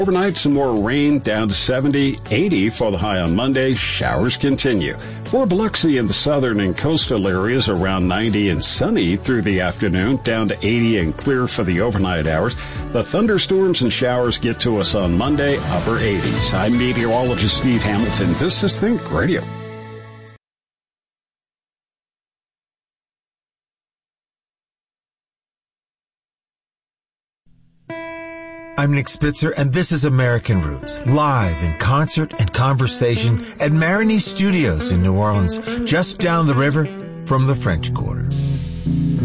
Overnight, some more rain, down to 70, 80 for the high on Monday. Showers continue. For Biloxi in the southern and coastal areas, around 90 and sunny through the afternoon, down to 80 and clear for the overnight hours. The thunderstorms and showers get to us on Monday, upper 80s. I'm meteorologist Steve Hamilton. This is Think Radio. I'm Nick Spitzer, and this is American Roots, live in concert and conversation at Marigny Studios in New Orleans, just down the river from the French Quarter.